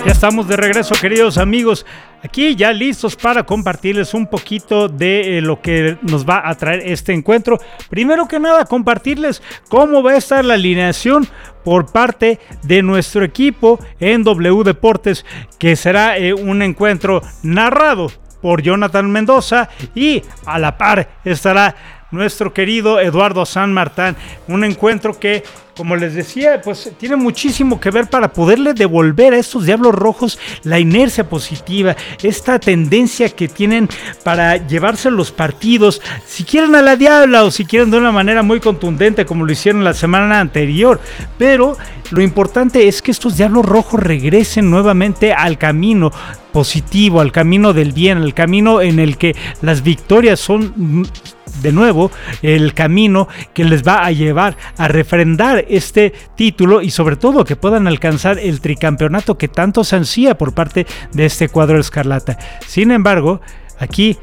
Ya estamos de regreso, queridos amigos, aquí ya listos para compartirles un poquito de lo que nos va a traer este encuentro. Primero que nada, compartirles cómo va a estar la alineación por parte de nuestro equipo en W Deportes, que será un encuentro narrado por Jonathan Mendoza y a la par estará nuestro querido Eduardo San Martín. Un encuentro que, como les decía, pues tiene muchísimo que ver para poderle devolver a estos Diablos Rojos la inercia positiva, esta tendencia que tienen para llevarse los partidos, si quieren a la diabla o si quieren de una manera muy contundente como lo hicieron la semana anterior. Pero lo importante es que estos Diablos Rojos regresen nuevamente al camino positivo, al camino del bien, al camino en el que las victorias son de nuevo el camino que les va a llevar a refrendar este título y sobre todo que puedan alcanzar el tricampeonato que tanto se ansía por parte de este cuadro escarlata. Sin embargo, aquí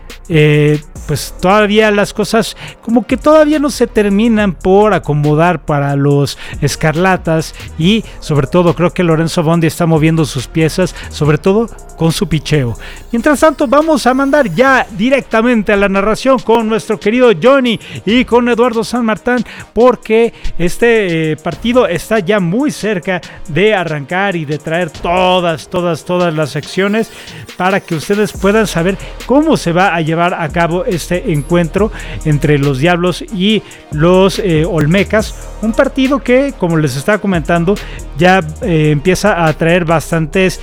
pues todavía las cosas como que todavía no se terminan por acomodar para los escarlatas y sobre todo creo que Lorenzo Bondi está moviendo sus piezas, sobre todo con su picheo. Mientras tanto, vamos a mandar ya directamente a la narración con nuestro querido Johnny y con Eduardo San Martín, porque este partido está ya muy cerca de arrancar y de traer todas las secciones para que ustedes puedan saber cómo se va a llevar a cabo este encuentro entre los Diablos y los Olmecas, un partido que, como les estaba comentando, ya empieza a atraer bastantes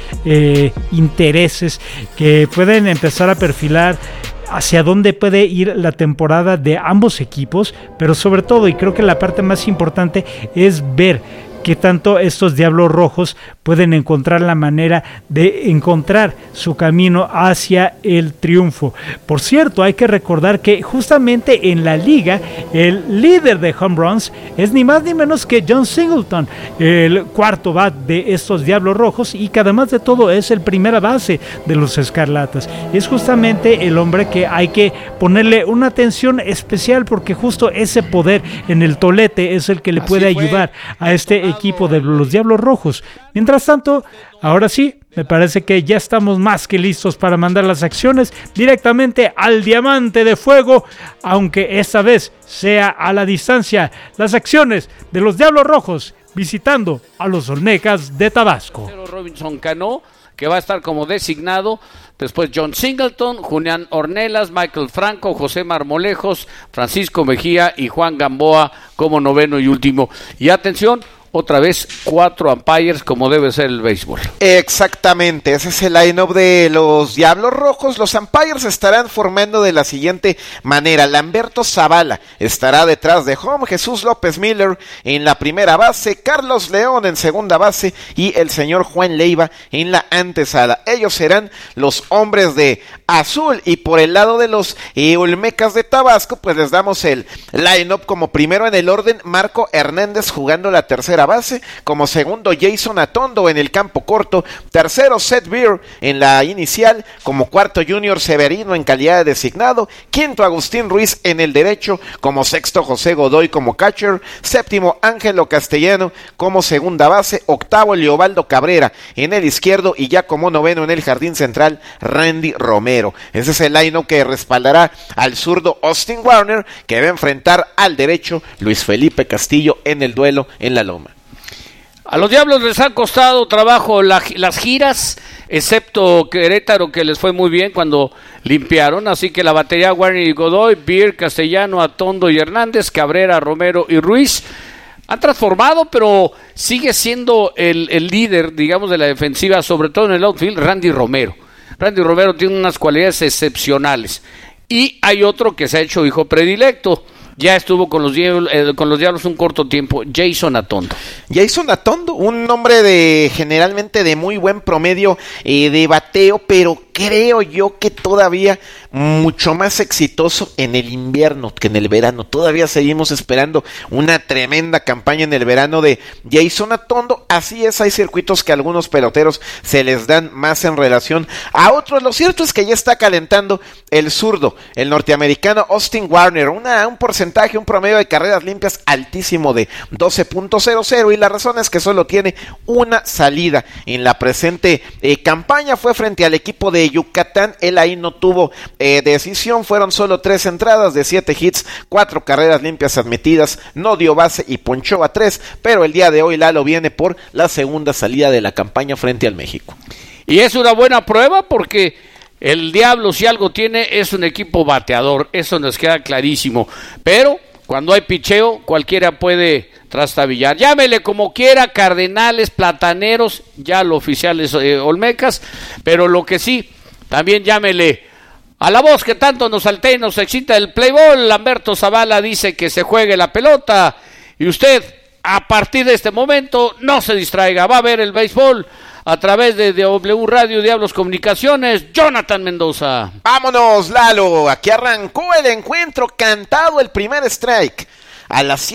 intereses que pueden empezar a perfilar hacia dónde puede ir la temporada de ambos equipos, pero sobre todo, y creo que la parte más importante es ver qué tanto estos Diablos Rojos pueden encontrar la manera de encontrar su camino hacia el triunfo. Por cierto, hay que recordar que justamente en la liga el líder de home runs es ni más ni menos que John Singleton, el cuarto bat de estos Diablos Rojos, y que además de todo es el primera base de los Escarlatas. Es justamente el hombre que hay que ponerle una atención especial, porque justo ese poder en el tolete es el que le puede ayudar a este equipo de los Diablos Rojos. Mientras tanto, ahora sí, me parece que ya estamos más que listos para mandar las acciones directamente al Diamante de Fuego, aunque esta vez sea a la distancia. Las acciones de los Diablos Rojos visitando a los Olmecas de Tabasco. Robinson Cano, que va a estar como designado. Después John Singleton, Julián Ornelas, Michael Franco, José Marmolejos, Francisco Mejía y Juan Gamboa como noveno y último. Y atención, otra vez 4 umpires como debe ser el béisbol. Exactamente, ese es el line-up de los Diablos Rojos. Los umpires estarán formando de la siguiente manera: Lamberto Zavala estará detrás de home, Jesús López Miller en la primera base, Carlos León en segunda base y el señor Juan Leiva en la antesala. Ellos serán los hombres de azul, y por el lado de los Olmecas de Tabasco, pues les damos el line-up como primero en el orden: Marco Hernández jugando la tercera base, como segundo Jason Atondo en el campo corto, tercero Seth Beer en la inicial, como cuarto Junior Severino en calidad de designado, quinto Agustín Ruiz en el derecho, como sexto José Godoy como catcher, séptimo Ángelo Castellano como segunda base, octavo Leobaldo Cabrera en el izquierdo y ya como noveno en el jardín central Randy Romero. Ese es el line-up que respaldará al zurdo Austin Warner, que va a enfrentar al derecho Luis Felipe Castillo en el duelo en la loma. A los Diablos les ha costado trabajo las giras, excepto Querétaro, que les fue muy bien cuando limpiaron. Así que la batería Warner y Godoy, Beer, Castellano, Atondo y Hernández, Cabrera, Romero y Ruiz han transformado, pero sigue siendo el líder, digamos, de la defensiva, sobre todo en el outfield, Randy Romero. Randy Romero tiene unas cualidades excepcionales. Y hay otro que se ha hecho hijo predilecto. Ya estuvo con los Diablos un corto tiempo, Jason Atondo. Jason Atondo, un hombre generalmente de muy buen promedio de bateo, pero creo yo que todavía mucho más exitoso en el invierno que en el verano. Todavía seguimos esperando una tremenda campaña en el verano de Jason Atondo. Así es, hay circuitos que a algunos peloteros se les dan más en relación a otros. Lo cierto es que ya está calentando el zurdo, el norteamericano Austin Warner, un porcentaje, un promedio de carreras limpias altísimo de 12.00, y la razón es que solo tiene una salida en la presente campaña. Fue frente al equipo de Yucatán. Él ahí no tuvo decisión, fueron solo 3 entradas de 7 hits, 4 carreras limpias admitidas, no dio base y ponchó a 3, pero el día de hoy Lalo viene por la segunda salida de la campaña frente al México. Y es una buena prueba porque el Diablo, si algo tiene, es un equipo bateador, eso nos queda clarísimo, pero cuando hay picheo, cualquiera puede trastabillar. Llámele como quiera, Cardenales, Plataneros, ya lo oficial es Olmecas, pero lo que sí, también llámele a la voz que tanto nos altea y nos excita el play ball. Lamberto Zavala dice que se juegue la pelota y usted, a partir de este momento, no se distraiga, va a ver el béisbol a través de W Radio Diablos Comunicaciones. Jonathan Mendoza. Vámonos, Lalo, aquí arrancó el encuentro, cantado el primer strike a las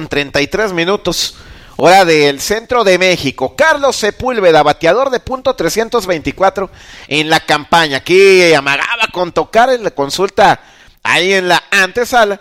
7:33 hora del centro de México. Carlos Sepúlveda, bateador de .324 en la campaña. Aquí amagaba con tocar en la consulta ahí en la antesala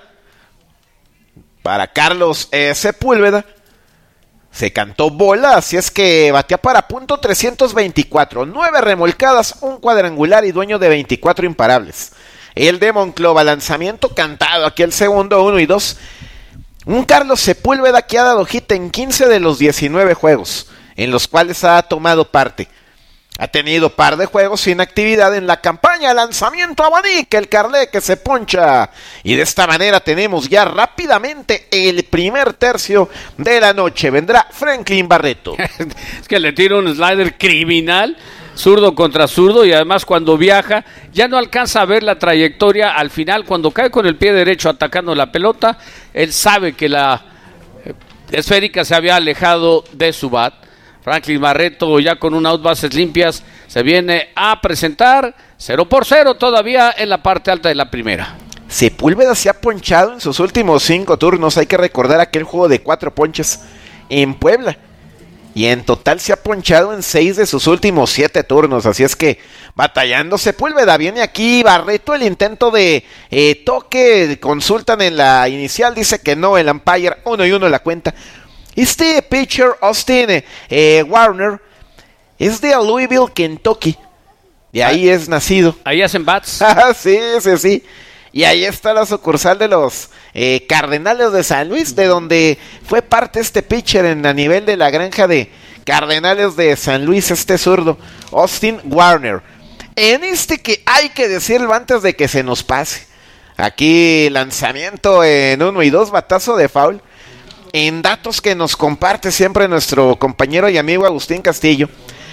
para Carlos Sepúlveda. Se cantó bola, así es que batea para .324, 9 remolcadas, un cuadrangular y dueño de 24 imparables. El de Monclova, lanzamiento cantado, aquí el segundo, 1 y 2. Un Carlos Sepúlveda que ha dado hit en 15 de los 19 juegos en los cuales ha tomado parte. Ha tenido par de juegos sin actividad en la campaña. Lanzamiento a Abanica, el Carlé que se poncha. Y de esta manera tenemos ya rápidamente el primer tercio de la noche. Vendrá Franklin Barreto. Es que le tira un slider criminal, zurdo contra zurdo, y además cuando viaja ya no alcanza a ver la trayectoria. Al final, cuando cae con el pie derecho atacando la pelota, él sabe que la esférica se había alejado de su bat. Franklin Barreto, ya con un out, bases limpias, se viene a presentar 0-0 todavía en la parte alta de la primera. Sepúlveda se ha ponchado en sus últimos 5 turnos. Hay que recordar aquel juego de 4 ponches en Puebla. Y en total se ha ponchado en 6 de sus últimos 7 turnos. Así es que batallando Sepúlveda. Viene aquí Barreto, el intento de toque. Consultan en la inicial, dice que no, el umpire, 1-1 la cuenta. Este pitcher, Austin Warner, es de Louisville, Kentucky. De ahí es nacido. Ahí hacen bats. Sí. Y ahí está la sucursal de los Cardenales de San Luis, de donde fue parte este pitcher a nivel de la granja de Cardenales de San Luis, este zurdo, Austin Warner. En este que hay que decirlo antes de que se nos pase. Aquí lanzamiento en 1 y 2, batazo de foul. En datos que nos comparte siempre nuestro compañero y amigo Agustín Castillo,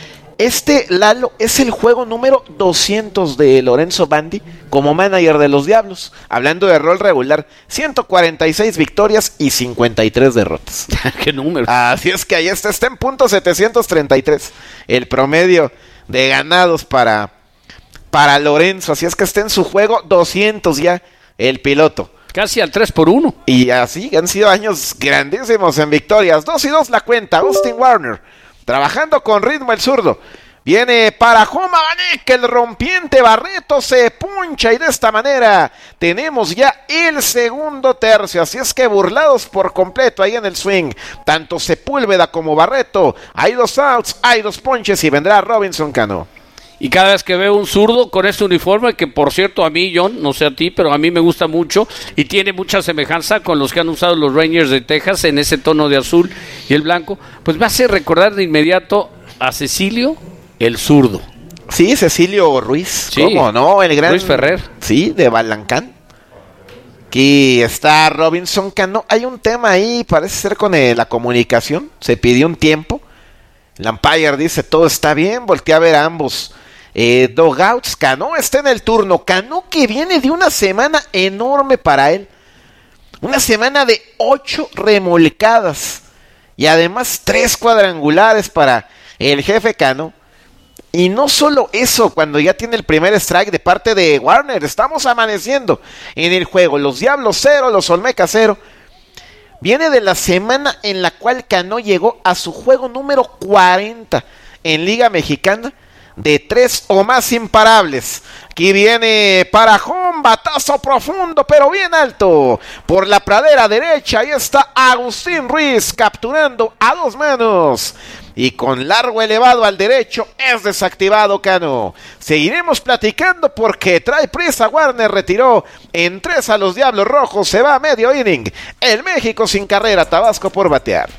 Lalo, es el juego número 200 de Lorenzo Bandi como manager de los Diablos. Hablando de rol regular, 146 victorias y 53 derrotas. ¡Qué número! Así es que ahí está en .733 el promedio de ganados para Lorenzo. Así es que está en su juego 200 ya el piloto. Casi al 3-1. Y así han sido años grandísimos en victorias. 2-2 la cuenta. Austin Warner trabajando con ritmo el zurdo. Viene para home Abanica, el rompiente Barreto se puncha y de esta manera tenemos ya el segundo tercio. Así es que burlados por completo ahí en el swing. Tanto Sepúlveda como Barreto. Hay 2 outs, hay 2 ponches y vendrá Robinson Cano. Y cada vez que veo un zurdo con este uniforme, que por cierto a mí, John, no sé a ti, pero a mí me gusta mucho y tiene mucha semejanza con los que han usado los Rangers de Texas en ese tono de azul y el blanco, pues me hace recordar de inmediato a Cecilio, el zurdo. Sí, Cecilio Ruiz, sí, ¿cómo no? El gran Ruiz Ferrer. Sí, de Balancán. Aquí está Robinson Cano. Hay un tema ahí, parece ser con la comunicación, se pidió un tiempo. El umpire dice todo está bien, voltea a ver a ambos dogouts. Cano está en el turno. Cano que viene de una semana enorme para él. Una semana de 8 remolcadas. Y además 3 cuadrangulares para el jefe Cano. Y no solo eso, cuando ya tiene el primer strike de parte de Warner, estamos amaneciendo en el juego. Los Diablos 0, los Olmecas 0. Viene de la semana en la cual Cano llegó a su juego número 40 en Liga Mexicana de 3 o más imparables. Aquí viene para home, batazo profundo, pero bien alto. Por la pradera derecha, ahí está Agustín Ruiz capturando a 2 manos. Y con largo elevado al derecho es desactivado Cano. Seguiremos platicando porque trae prisa. Warner retiró en 3 a los Diablos Rojos. Se va a medio inning. El México sin carrera. Tabasco por batear.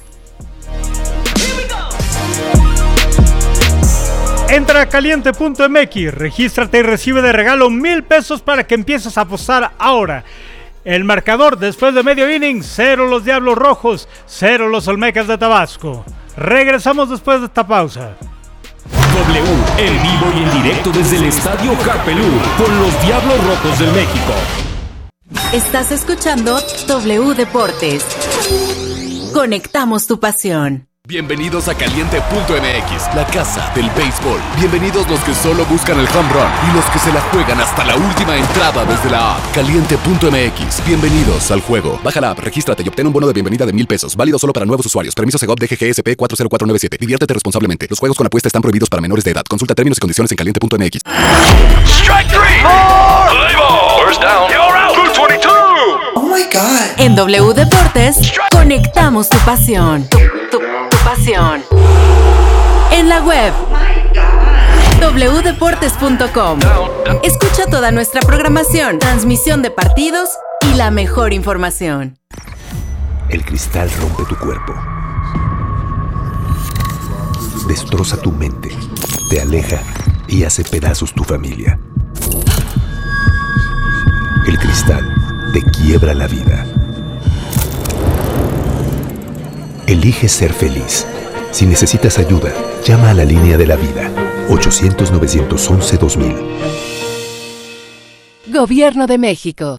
Entra a caliente.mx, regístrate y recibe de regalo 1,000 pesos para que empieces a apostar ahora. El marcador después de medio inning: 0 los Diablos Rojos, 0 los Olmecas de Tabasco. Regresamos después de esta pausa. W, en vivo y en directo desde el Estadio Carpelú, con los Diablos Rojos del México. Estás escuchando W Deportes. Conectamos tu pasión. Bienvenidos a Caliente.mx, la casa del béisbol. Bienvenidos los que solo buscan el home run y los que se la juegan hasta la última entrada desde la app. Caliente.mx, bienvenidos al juego. Baja la app, regístrate y obtén un bono de bienvenida de 1,000 pesos. Válido solo para nuevos usuarios. Permiso Segov DGGSP 40497. Diviértete responsablemente. Los juegos con apuesta están prohibidos para menores de edad. Consulta términos y condiciones en Caliente.mx. Strike 3. Play ball. First down. You're out. 222. Oh my God. En W Deportes, conectamos tu pasión. Tu pasión. En la web wdeportes.com. Escucha toda nuestra programación, transmisión de partidos y la mejor información. El cristal rompe tu cuerpo, destroza tu mente, te aleja y hace pedazos tu familia. El cristal te quiebra la vida. Elige ser feliz. Si necesitas ayuda, llama a la línea de la vida. 800-911-2000. Gobierno de México.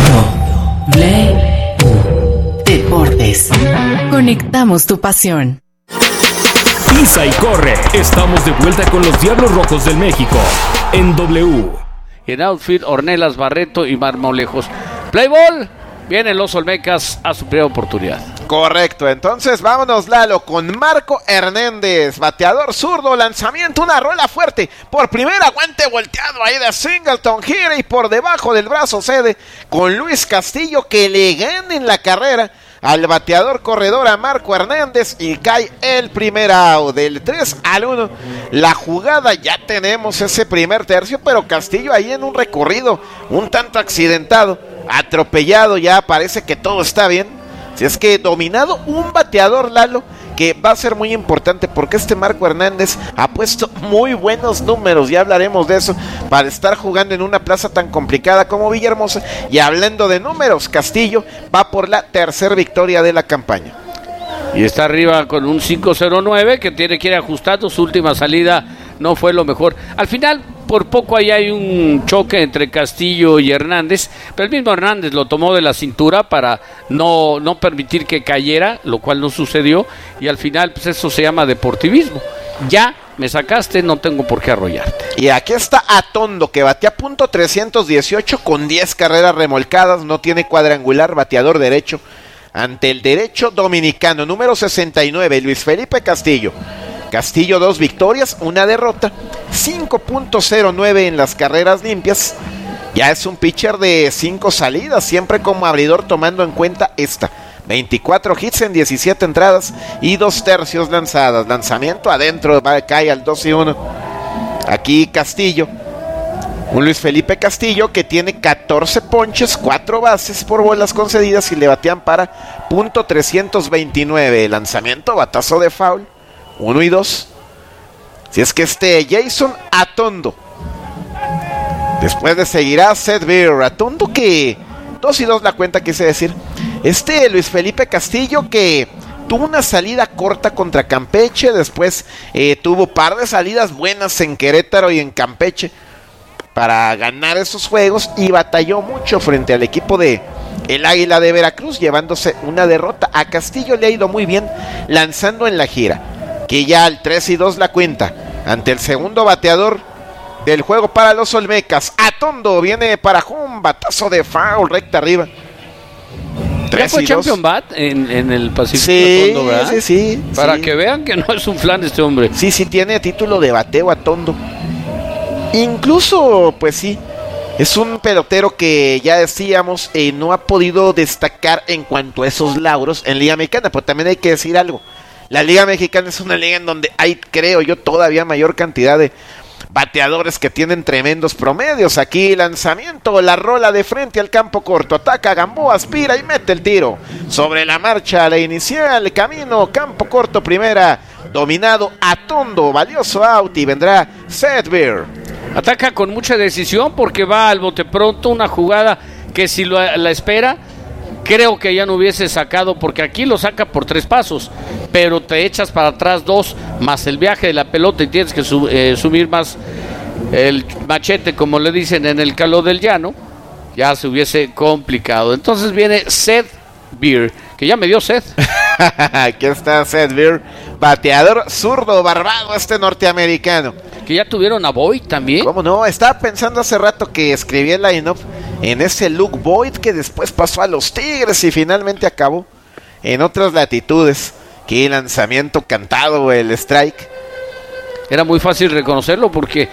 Deportes. Conectamos tu pasión. Pisa y corre. Estamos de vuelta con los Diablos Rojos del México. En W. En outfield, Ornelas, Barreto y Marmolejos. Play ball. Vienen los Olmecas a su primera oportunidad. Correcto, entonces vámonos, Lalo, con Marco Hernández, bateador zurdo, lanzamiento, una rola fuerte, por primera, guante volteado ahí de Singleton, gira y por debajo del brazo cede con Luis Castillo, que le gana en la carrera al bateador corredor a Marco Hernández y cae el primer out. Del 3-1 la jugada, ya tenemos ese primer tercio, pero Castillo ahí en un recorrido un tanto accidentado, atropellado, ya parece que todo está bien. Si es que dominado un bateador, Lalo, que va a ser muy importante porque este Marco Hernández ha puesto muy buenos números, ya hablaremos de eso, para estar jugando en una plaza tan complicada como Villahermosa. Y hablando de números, Castillo va por la tercera victoria de la campaña. Y está arriba con un 5-0-9 que tiene que ir ajustando. Su última salida no fue lo mejor. Al final, por poco ahí hay un choque entre Castillo y Hernández, pero el mismo Hernández lo tomó de la cintura para no permitir que cayera, lo cual no sucedió, y al final pues eso se llama deportivismo. Ya me sacaste, no tengo por qué arrollarte. Y aquí está Atondo, que batea .318 con 10 carreras remolcadas, no tiene cuadrangular, bateador derecho, ante el derecho dominicano, número 69, Luis Felipe Castillo. Castillo 2 victorias, 1 derrota, 5.09 en las carreras limpias. Ya es un pitcher de 5 salidas, siempre como abridor tomando en cuenta esta. 24 hits en 17 entradas y 2 tercios lanzadas. Lanzamiento adentro, cae al 2-1. Aquí Castillo, un Luis Felipe Castillo que tiene 14 ponches, 4 bases por bolas concedidas y le batean para .329. Lanzamiento, batazo de foul. 1 y 2. Si es que Jason Atondo. Después de seguirá Seth Beer. Atondo que 2 y 2 la cuenta, quise decir. Luis Felipe Castillo que tuvo una salida corta contra Campeche. Después tuvo par de salidas buenas en Querétaro y en Campeche para ganar esos juegos. Y batalló mucho frente al equipo de el Águila de Veracruz, llevándose una derrota. A Castillo le ha ido muy bien lanzando en la gira, que ya al 3 y 2 la cuenta. ante el segundo bateador del juego para los Olmecas. Atondo viene para un batazo de foul recta arriba. Ya fue Champion Bat en el Pacífico. Sí, Atondo, ¿verdad? sí. Para que vean que no es un flan este hombre. Sí, tiene título de bateo Atondo. Incluso, pues sí, es un pelotero que ya decíamos no ha podido destacar en cuanto a esos lauros en Liga Mexicana, pero también hay que decir algo. La Liga Mexicana es una liga en donde hay, creo yo, todavía mayor cantidad de bateadores que tienen tremendos promedios. Aquí lanzamiento, la rola de frente al campo corto, ataca Gamboa, aspira y mete el tiro. Sobre la marcha, la inicial, camino, campo corto, primera, dominado Atondo, valioso out y vendrá Seth Beer. Ataca con mucha decisión porque va al bote pronto, una jugada que si la espera, creo que ya no hubiese sacado, porque aquí lo saca por 3 pasos, pero te echas para atrás 2, más el viaje de la pelota y tienes que subir más el machete, como le dicen en el calor del llano, ya se hubiese complicado. Entonces viene Seth Beer, que ya me dio sed. Aquí está Seth Beer, bateador zurdo barbado norteamericano. Que ya tuvieron a Boyd también. ¿Cómo no? Estaba pensando hace rato que escribí el line-up en ese Luke Boyd que después pasó a los Tigres y finalmente acabó en otras latitudes. Qué lanzamiento cantado, el strike. Era muy fácil reconocerlo porque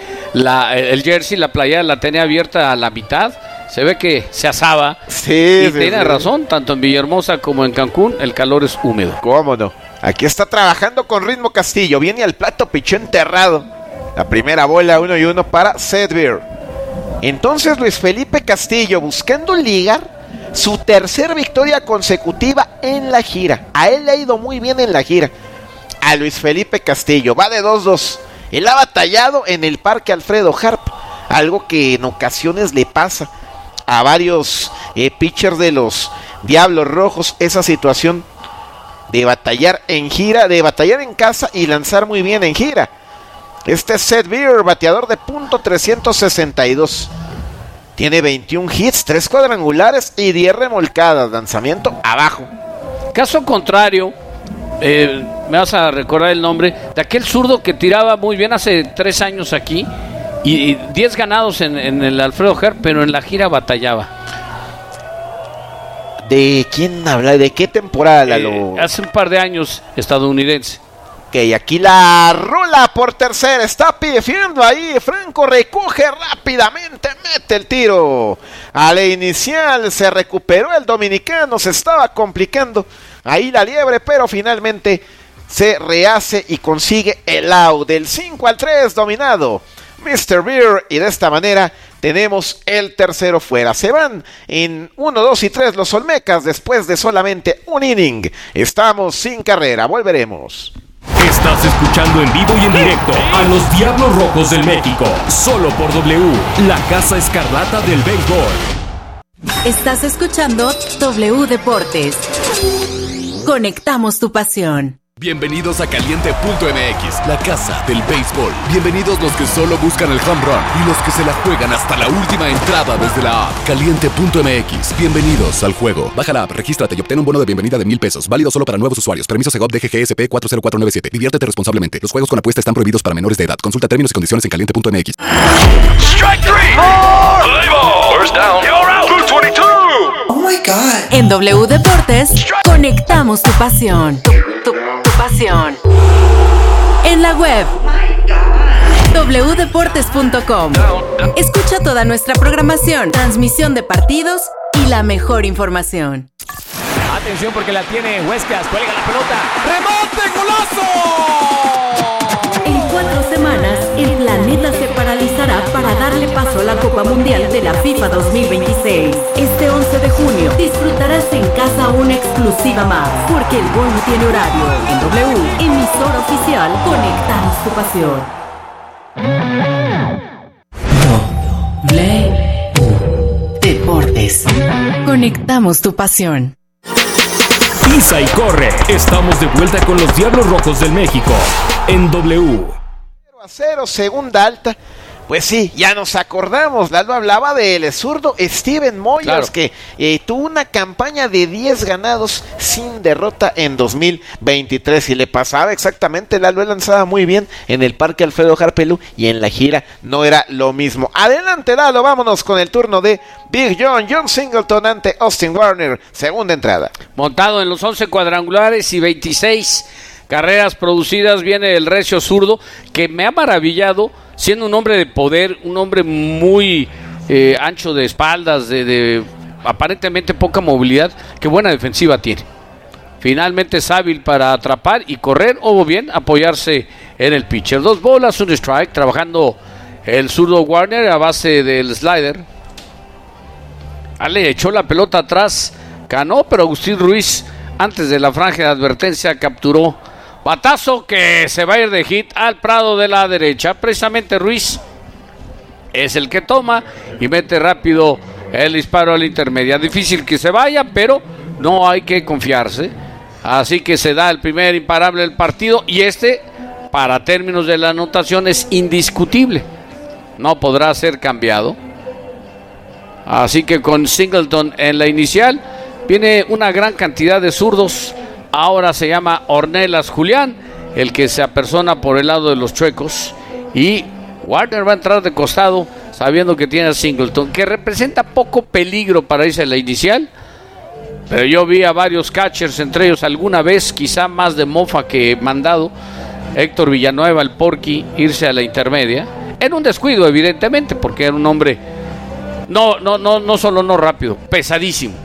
el jersey, la playera la tenía abierta a la mitad. Se ve que se asaba. Sí, tiene razón, tanto en Villahermosa como en Cancún el calor es húmedo. ¿Cómo no? Aquí está trabajando con ritmo Castillo. Viene al plato, pichó enterrado. La primera bola, 1-1 para Seth Beer. Entonces Luis Felipe Castillo buscando ligar su tercer victoria consecutiva en la gira. A él le ha ido muy bien en la gira. A Luis Felipe Castillo va de 2-2. Él ha batallado en el Parque Alfredo Harp, algo que en ocasiones le pasa a varios pitchers de los Diablos Rojos, esa situación de batallar en gira, de batallar en casa y lanzar muy bien en gira. Este es Seth Beer, bateador de .362. Tiene 21 hits, 3 cuadrangulares y 10 remolcadas. Lanzamiento abajo. Caso contrario, me vas a recordar el nombre de aquel zurdo que tiraba muy bien hace 3 años aquí y 10 ganados en el Alfredo Harp, pero en la gira batallaba. ¿De quién habla? ¿De qué temporada, Lalo? Hace un par de años, estadounidense. Ok, aquí la rola por tercera, está pifiando ahí, Franco recoge rápidamente, mete el tiro. A la inicial se recuperó el dominicano, se estaba complicando ahí la liebre, pero finalmente se rehace y consigue el out del 5-3 dominado Mr. Beer, y de esta manera tenemos el tercero fuera. Se van en 1, 2 y 3 los Olmecas después de solamente un inning. Estamos sin carrera, volveremos. Estás escuchando en vivo y en directo a los Diablos Rojos del México, solo por W, la Casa Escarlata del béisbol. Estás escuchando W Deportes. Conectamos tu pasión. Bienvenidos a Caliente.mx, la casa del béisbol. Bienvenidos los que solo buscan el home run y los que se la juegan hasta la última entrada desde la app. Caliente.mx, bienvenidos al juego. Baja la app, regístrate y obtén un bono de bienvenida de $1,000. Válido solo para nuevos usuarios. Permiso Segov DGGSP 40497. Diviértete responsablemente. Los juegos con apuesta están prohibidos para menores de edad. Consulta términos y condiciones en Caliente.mx. Strike 3. Play ball. First down. You're out. 222. Oh my God. En W Deportes, conectamos tu pasión. Tu pasión. En la web wdeportes.com. Escucha toda nuestra programación, transmisión de partidos y la mejor información. Atención porque la tiene Huescas, cuelga la pelota. ¡Remate, golazo! En 4 semanas, el planeta se paralizará para darle paso a la Copa Mundial de la FIFA 2026. Este 11 de junio disfrutarás en casa una exclusiva más, porque el gol no tiene horario. En W, emisora oficial, conectamos tu pasión. W Deportes. Conectamos tu pasión. Pisa y corre. Estamos de vuelta con los Diablos Rojos del México en W. 0-0, segunda alta. Pues sí, ya nos acordamos, Lalo hablaba del zurdo Steven Moyers, claro, que tuvo una campaña de 10 ganados sin derrota en 2023, y le pasaba exactamente, Lalo lanzaba muy bien en el Parque Alfredo Harpelú, y en la gira no era lo mismo. Adelante, Lalo, vámonos con el turno de Big John Singleton ante Austin Warner, segunda entrada. Montado en los 11 cuadrangulares y 26 carreras producidas, viene el recio zurdo, que me ha maravillado, siendo un hombre de poder, un hombre muy ancho de espaldas, de aparentemente poca movilidad, que buena defensiva tiene. Finalmente es hábil para atrapar y correr, o bien apoyarse en el pitcher. 2 bolas, 1 strike, trabajando el zurdo Warner a base del slider. Le echó la pelota atrás, ganó, pero Agustín Ruiz, antes de la franja de advertencia, capturó. Batazo que se va a ir de hit al prado de la derecha. Precisamente Ruiz es el que toma y mete rápido el disparo a la intermedia. Difícil que se vaya, pero no hay que confiarse. Así que se da el primer imparable del partido, y para términos de la anotación, es indiscutible. No podrá ser cambiado. Así que con Singleton en la inicial, viene una gran cantidad de zurdos. Ahora se llama Ornelas Julián, el que se apersona por el lado de los chuecos, y Warner va a entrar de costado, sabiendo que tiene a Singleton, que representa poco peligro para irse a la inicial. Pero yo vi a varios catchers, entre ellos alguna vez, quizá más de mofa que mandado, Héctor Villanueva, el Porky, irse a la intermedia, en un descuido evidentemente, porque era un hombre no solo no rápido, pesadísimo.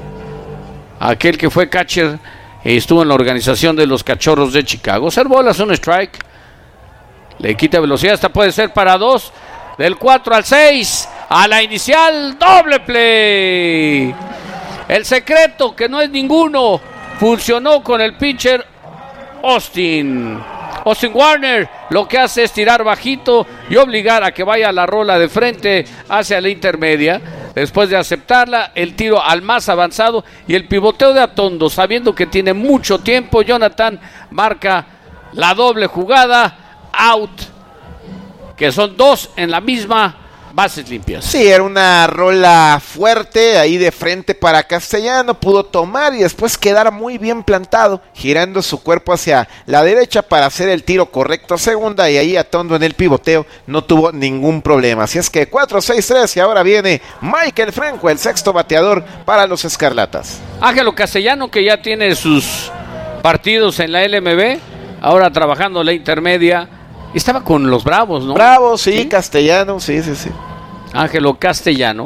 Aquel que fue catcher estuvo en la organización de los Cachorros de Chicago. 0 bolas, 1 strike. Le quita velocidad, esta puede ser para 2. Del 4 al 6, a la inicial, doble play. El secreto, que no es ninguno, funcionó con el pitcher Austin Warner. Lo que hace es tirar bajito y obligar a que vaya la rola de frente hacia la intermedia. Después de aceptarla, el tiro al más avanzado y el pivoteo de Atondo, sabiendo que tiene mucho tiempo. Jonathan marca la doble jugada, out, que son 2 en la misma, bases limpias. Sí, era una rola fuerte ahí de frente para Castellano, pudo tomar y después quedar muy bien plantado, girando su cuerpo hacia la derecha para hacer el tiro correcto a segunda, y ahí Atondo en el pivoteo no tuvo ningún problema. Así es que 4-6-3, y ahora viene Michael Franco, el sexto bateador para los Escarlatas. Ángelo Castellano, que ya tiene sus partidos en la LMB, ahora trabajando la intermedia. Estaba con los Bravos, ¿no? Bravos, sí, Castellano, sí. Ángelo Castellano.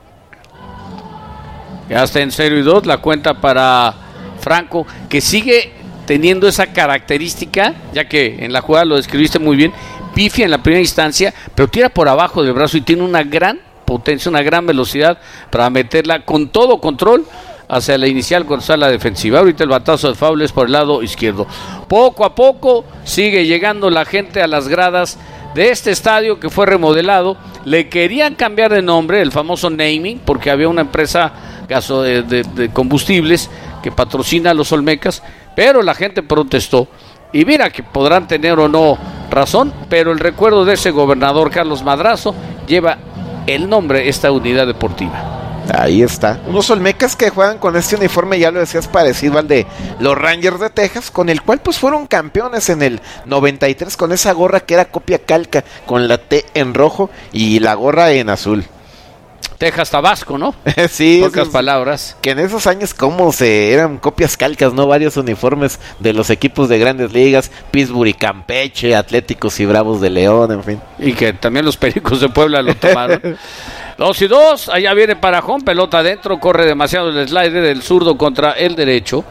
Ya está en 0-2, la cuenta para Franco, que sigue teniendo esa característica, ya que en la jugada lo describiste muy bien, pifia en la primera instancia, pero tira por abajo del brazo y tiene una gran potencia, una gran velocidad para meterla con todo control hacia la inicial cuando está la defensiva. Ahorita el batazo de foul es por el lado izquierdo. Poco a poco sigue llegando la gente a las gradas de este estadio que fue remodelado. Le querían cambiar de nombre, el famoso naming, porque había una empresa de combustibles que patrocina a los Olmecas, pero la gente protestó. Y mira que podrán tener o no razón, pero el recuerdo de ese gobernador Carlos Madrazo lleva el nombre esta unidad deportiva. Ahí está. Unos Olmecas que juegan con este uniforme, ya lo decías, parecido al de los Rangers de Texas, con el cual pues fueron campeones en el 93, con esa gorra que era copia calca, con la T en rojo y la gorra en azul. Texas Tabasco, ¿no? Sí. Pocas palabras. Que en esos años eran copias calcas, ¿no? Varios uniformes de los equipos de Grandes Ligas, Pittsburgh y Campeche, Atléticos y Bravos de León, en fin. Y que también los Pericos de Puebla lo tomaron. 2-2, allá viene para home, pelota adentro, corre demasiado el slider del zurdo contra el derecho.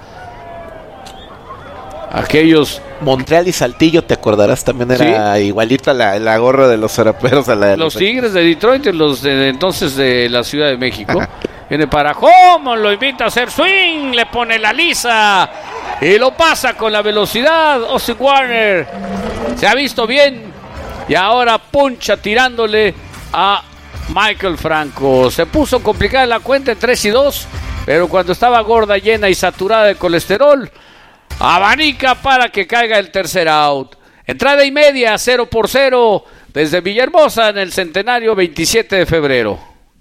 Aquellos Montreal y Saltillo, te acordarás, también era igualita la gorra de los zaraperos a la de los Tigres de Detroit, los de entonces de la Ciudad de México. Viene para home, lo invita a hacer swing, le pone la lisa y lo pasa con la velocidad. Austin Warner se ha visto bien y ahora puncha tirándole a Michael Franco. Se puso complicada la cuenta en 3-2, pero cuando estaba gorda, llena y saturada de colesterol, abanica para que caiga el tercer out. Entrada y media, 0-0 desde Villahermosa en el centenario 27 de febrero.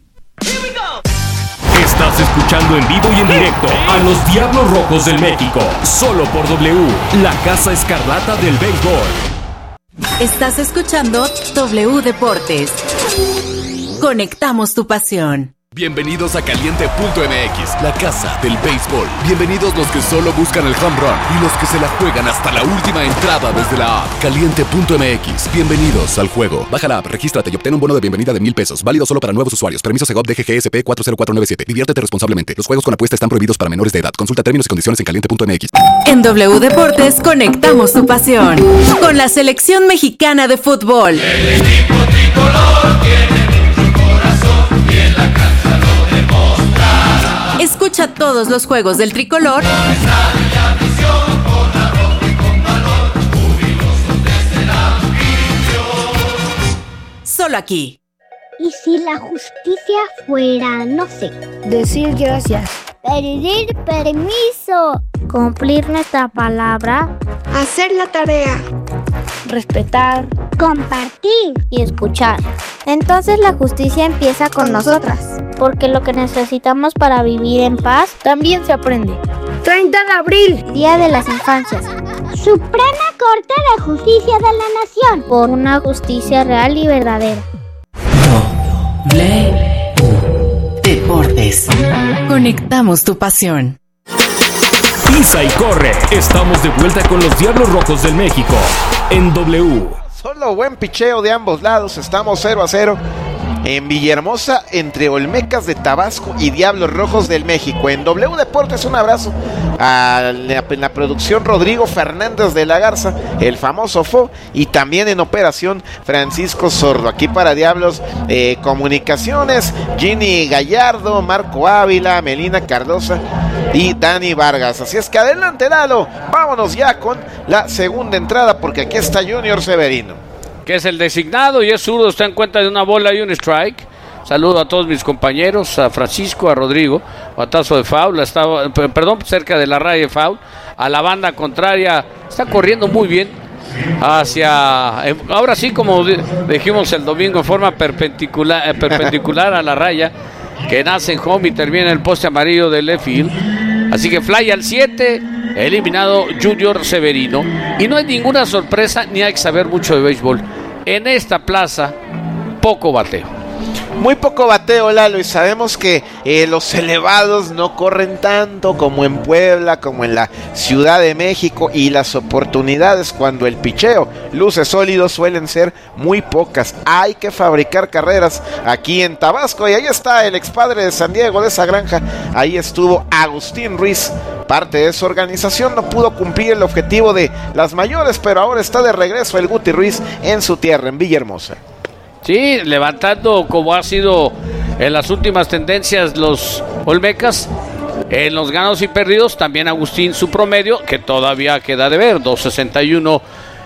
Estás escuchando en vivo y en directo a los Diablos Rojos del México, solo por W, la Casa Escarlata del Béisbol. Estás escuchando W Deportes. Conectamos tu pasión. Bienvenidos a Caliente.mx, la casa del béisbol. Bienvenidos los que solo buscan el home run y los que se la juegan hasta la última entrada desde la app. Caliente.mx, bienvenidos al juego. Baja la app, regístrate y obtén un bono de bienvenida de $1,000. Válido solo para nuevos usuarios. Permiso Segov DGGSP 40497. Diviértete responsablemente. Los juegos con apuesta están prohibidos para menores de edad. Consulta términos y condiciones en Caliente.mx. En W Deportes conectamos tu pasión con la selección mexicana de fútbol. El equipo tricolor tiene mucho corazón y en la cancha lo demostrará. Escucha todos los juegos del tricolor solo aquí. ¿Y si la justicia fuera, no sé, decir gracias, pedir permiso, cumplir nuestra palabra, hacer la tarea, respetar, compartir y escuchar? Entonces la justicia empieza con nosotras, porque lo que necesitamos para vivir en paz también se aprende. 30 de abril, Día de las Infancias. Suprema Corte de Justicia de la Nación, por una justicia real y verdadera. W Deportes. Conectamos tu pasión. Pisa y corre. Estamos de vuelta con los Diablos Rojos del México en W. Solo buen picheo de ambos lados. Estamos 0-0 en Villahermosa entre Olmecas de Tabasco y Diablos Rojos del México. En W Deportes un abrazo a la producción Rodrigo Fernández de la Garza, el famoso Fo, y también en operación Francisco Sordo. Aquí para Diablos Comunicaciones, Ginny Gallardo, Marco Ávila, Melina Cardosa y Dani Vargas. Así es que adelante, Lalo, vámonos ya con la segunda entrada porque aquí está Junior Severino, que es el designado y es zurdo, está en cuenta de una bola y un strike. Saludo a todos mis compañeros, a Francisco, a Rodrigo, batazo de foul, cerca de la raya de foul, a la banda contraria, está corriendo muy bien ahora sí, como dijimos el domingo, en forma perpendicular a la raya, que nace en home y termina en el poste amarillo del left field. Así que fly al 7, eliminado Junior Severino. Y no hay ninguna sorpresa, ni hay que saber mucho de béisbol. En esta plaza, poco bateo. Muy poco bateo, Lalo, y sabemos que los elevados no corren tanto como en Puebla, como en la Ciudad de México, y las oportunidades cuando el picheo luce sólido suelen ser muy pocas. Hay que fabricar carreras aquí en Tabasco, y ahí está el expadre de San Diego, de esa granja. Ahí estuvo Agustín Ruiz, parte de su organización. No pudo cumplir el objetivo de las mayores, pero ahora está de regreso el Guti Ruiz en su tierra, en Villahermosa. Sí, levantando como ha sido en las últimas tendencias los Olmecas, en los ganados y perdidos. También Agustín su promedio, que todavía queda de ver, 2.61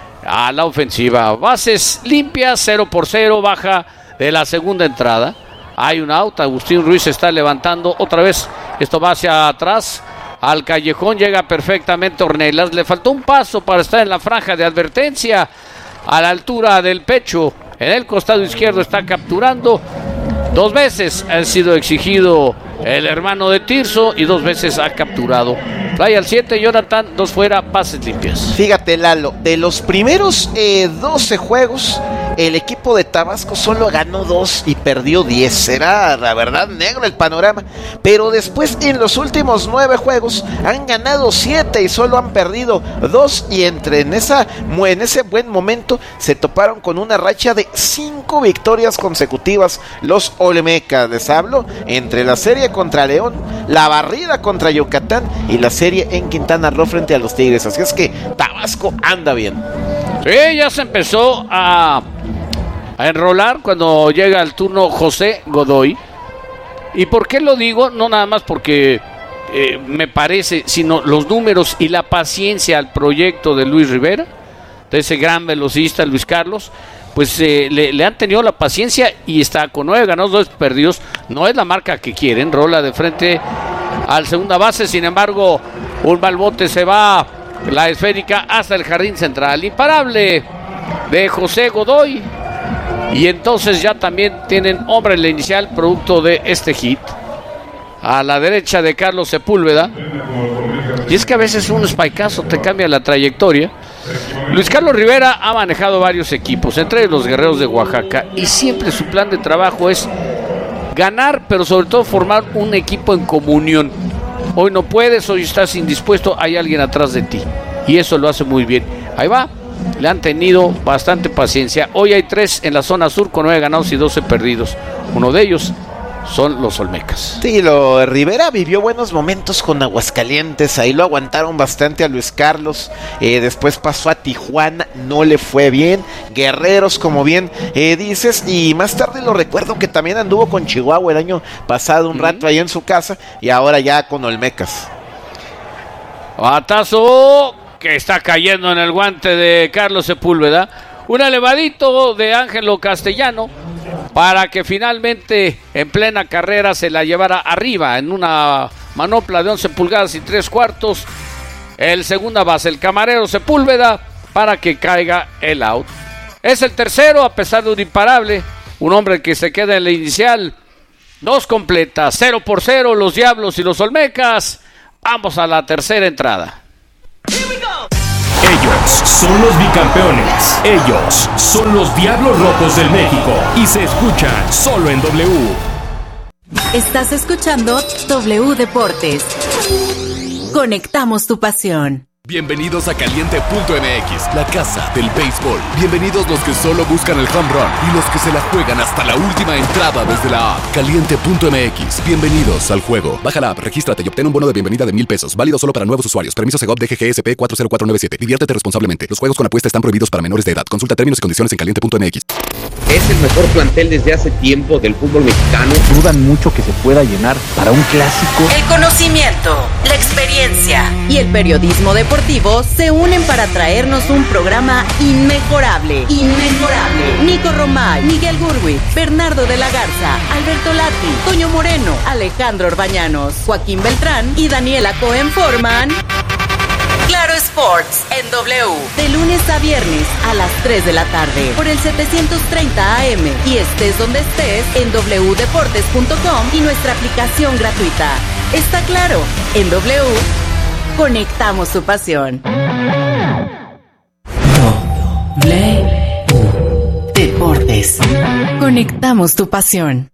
a la ofensiva. Bases limpias, 0-0, baja de la segunda entrada. Hay un out, Agustín Ruiz está levantando otra vez, esto va hacia atrás, al callejón, llega perfectamente Ornelas, le faltó un paso para estar en la franja de advertencia, a la altura del pecho. En el costado izquierdo está capturando. 2 veces ha sido exigido el hermano de Tirso y 2 veces ha capturado. Fly al 7, Jonathan, 2 fuera, bases limpias. Fíjate, Lalo, de los primeros 12 juegos, el equipo de Tabasco solo ganó 2 y perdió 10. Será, la verdad, negro el panorama. Pero después, en los últimos 9 juegos, han ganado 7 y solo han perdido 2. Y en ese buen momento, se toparon con una racha de 5 victorias consecutivas los Olmecas. Les hablo entre la serie contra León, la barrida contra Yucatán y la serie en Quintana Roo frente a los Tigres. Así es que Tabasco anda bien. Sí, ya se empezó a enrolar cuando llega el turno José Godoy. ¿Y por qué lo digo? No nada más porque me parece, sino los números y la paciencia al proyecto de Luis Rivera, de ese gran velocista Luis Carlos. Pues le han tenido la paciencia y está con 9 ganados, 2 perdidos. No es la marca que quieren. Rola de frente al segunda base. Sin embargo, un mal bote se va la esférica hasta el jardín central. Imparable de José Godoy. Y entonces ya también tienen hombre en la inicial, producto de este hit. A la derecha de Carlos Sepúlveda. Y es que a veces un spikeazo te cambia la trayectoria. Luis Carlos Rivera ha manejado varios equipos, entre ellos los Guerreros de Oaxaca, y siempre su plan de trabajo es ganar, pero sobre todo formar un equipo en comunión. Hoy no puedes, hoy estás indispuesto, hay alguien atrás de ti, y eso lo hace muy bien. Ahí va, le han tenido bastante paciencia. Hoy hay 3 en la zona sur con 9 ganados y 12 perdidos. Uno de ellos son los Olmecas. Sí, Rivera vivió buenos momentos con Aguascalientes, ahí lo aguantaron bastante a Luis Carlos, después pasó a Tijuana, no le fue bien, Guerreros como bien dices, y más tarde lo recuerdo que también anduvo con Chihuahua el año pasado un rato ahí en su casa, y ahora ya con Olmecas. Batazo que está cayendo en el guante de Carlos Sepúlveda, un elevadito de Ángelo Castellano, para que finalmente en plena carrera se la llevara arriba en una manopla de 11 pulgadas y 3/4. El segunda base, el camarero Sepúlveda, para que caiga el out. Es el tercero, a pesar de un imparable, un hombre que se queda en la inicial. 2 completas, 0-0, los Diablos y los Olmecas. Vamos a la tercera entrada. Ellos son los bicampeones. Ellos son los Diablos Rojos del México. Y se escuchan solo en W. Estás escuchando W Deportes. Conectamos tu pasión. Bienvenidos a Caliente.mx, la casa del béisbol. Bienvenidos los que solo buscan el home run y los que se la juegan hasta la última entrada desde la app. Caliente.mx, bienvenidos al juego. Baja la app, regístrate y obtén un bono de bienvenida de $1,000. Válido solo para nuevos usuarios. Permiso Segov DGGSP 40497. Diviértete responsablemente. Los juegos con apuesta están prohibidos para menores de edad. Consulta términos y condiciones en Caliente.mx. Es el mejor plantel desde hace tiempo del fútbol mexicano. Dudan mucho que se pueda llenar para un clásico. El conocimiento, la experiencia y el periodismo deportivo se unen para traernos un programa inmejorable. Nico Romay, Miguel Gurwitz, Bernardo de la Garza, Alberto Lati, Toño Moreno, Alejandro Orbañanos, Joaquín Beltrán y Daniela Cohen forman Claro Sports en W, de lunes a viernes a las 3 de la tarde por el 730 AM y estés donde estés en wdeportes.com y nuestra aplicación gratuita. Está claro, en W conectamos tu pasión. W Deportes. Conectamos tu pasión.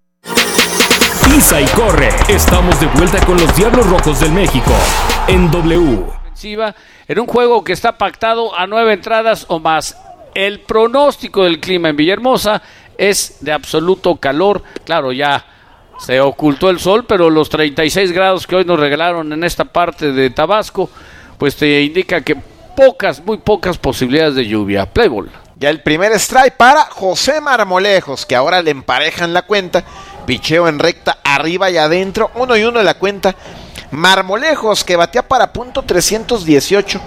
Pisa y corre. Estamos de vuelta con los Diablos Rojos del México en W. En un juego que está pactado a 9 entradas o más. El pronóstico del clima en Villahermosa es de absoluto calor. Claro, ya se ocultó el sol, pero los 36 grados que hoy nos regalaron en esta parte de Tabasco, pues te indica que muy pocas posibilidades de lluvia. Play ball. Ya el primer strike para José Marmolejos, que ahora le emparejan la cuenta. Picheo en recta, arriba y adentro, 1-1 en la cuenta. Marmolejos, que batea para punto .318.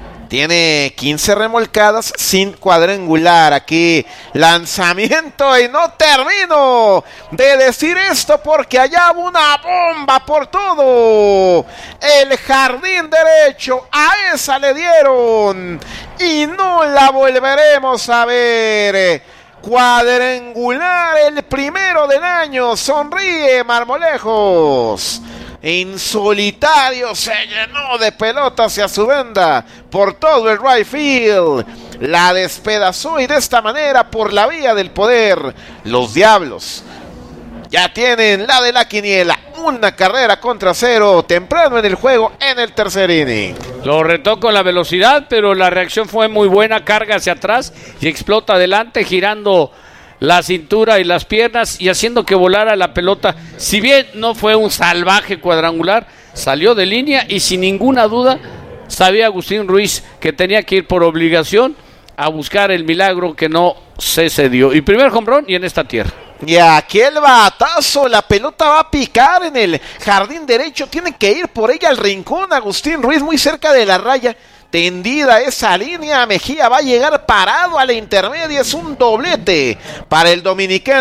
Tiene 15 remolcadas sin cuadrangular. Aquí lanzamiento y no termino de decir esto porque allá hubo una bomba por todo el jardín derecho. A esa le dieron y no la volveremos a ver. Cuadrangular, el primero del año. Sonríe Marmolejos. En solitario se llenó de pelotas hacia su banda por todo el right field. La despedazó y de esta manera, por la vía del poder, los Diablos ya tienen la de la quiniela. Una carrera contra 0 temprano en el juego en el tercer inning. Lo retó con la velocidad, pero la reacción fue muy buena. Carga hacia atrás y explota adelante, girando la cintura y las piernas y haciendo que volara la pelota. Si bien no fue un salvaje cuadrangular, salió de línea y sin ninguna duda sabía Agustín Ruiz que tenía que ir por obligación a buscar el milagro que no se dio. Y primer home run y en esta tierra. Y aquí el batazo, la pelota va a picar en el jardín derecho, tiene que ir por ella al rincón. Agustín Ruiz muy cerca de la raya. Tendida esa línea, Mejía va a llegar parado a la intermedia, es un doblete para el dominicano.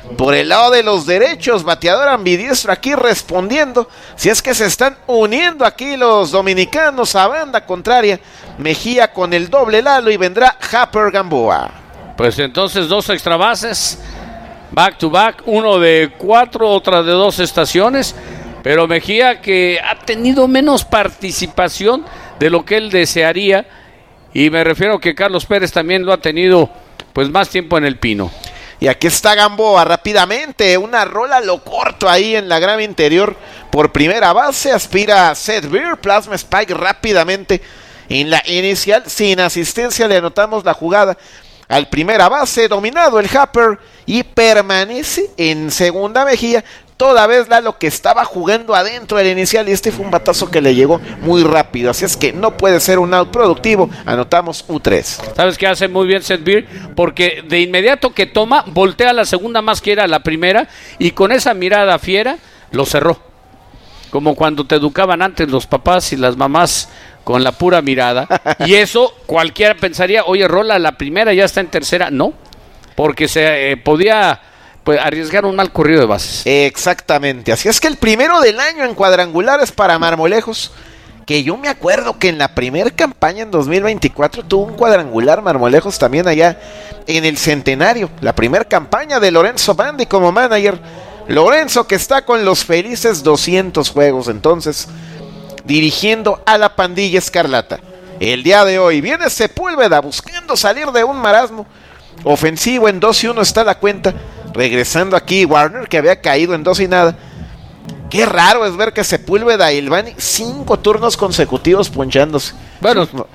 por el lado de los derechos, bateador ambidiestro aquí respondiendo, si es que se están uniendo aquí los dominicanos a banda contraria, Mejía con el doble Lalo y vendrá Harper Gamboa. Pues entonces 2 extra bases, back to back, uno de 4, otra de 2 estaciones, pero Mejía que ha tenido menos participación de lo que él desearía, y me refiero que Carlos Pérez también lo ha tenido pues más tiempo en el pino. Y aquí está Gamboa rápidamente, una rola lo corto ahí en la grama interior por primera base, aspira a Seth Beer, plasma Spike rápidamente en la inicial, sin asistencia le anotamos la jugada al primera base, dominado el Harper y permanece en segunda Mejía, toda vez Lalo que estaba jugando adentro del inicial y este fue un batazo que le llegó muy rápido, así es que no puede ser un out productivo, anotamos U3. ¿Sabes qué hace muy bien Seth Beer? Porque de inmediato que toma, voltea la segunda más que era la primera y con esa mirada fiera lo cerró. Como cuando te educaban antes los papás y las mamás con la pura mirada. Y eso cualquiera pensaría, oye, rola la primera, ya está en tercera. No, porque se podía arriesgar un mal corrido de bases. Exactamente, así es que el primero del año en cuadrangulares para Marmolejos, que yo me acuerdo que en la primera campaña en 2024 tuvo un cuadrangular Marmolejos también allá en el Centenario, la primera campaña de Lorenzo Bandi como manager. Lorenzo que está con los felices 200 juegos entonces, dirigiendo a la pandilla escarlata. El día de hoy viene Sepúlveda buscando salir de un marasmo ofensivo, en 2-1 está la cuenta, regresando aquí Warner que había caído en 2-0. Qué raro es ver que Sepúlveda y Ilvani 5 turnos consecutivos ponchándose. Bueno,